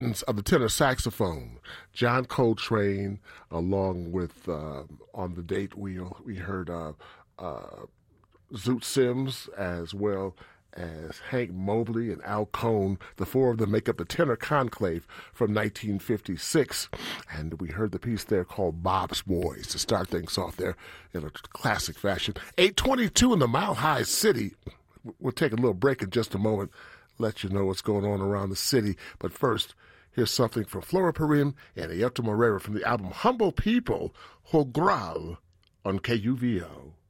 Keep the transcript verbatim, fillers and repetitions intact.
of the tenor saxophone, John Coltrane, along with uh, on the date we we heard uh, uh, Zoot Sims, as well as Hank Mobley and Al Cohn. The four of them make up the tenor conclave from nineteen fifty-six, and we heard the piece there called Bob's Boys to start things off there in a classic fashion. eight twenty-two in the Mile High City. We'll take a little break in just a moment, let you know what's going on around the city. But first, here's something from Flora Purim and Ayoto Moreira from the album Humble People, Hogral, on K U V O.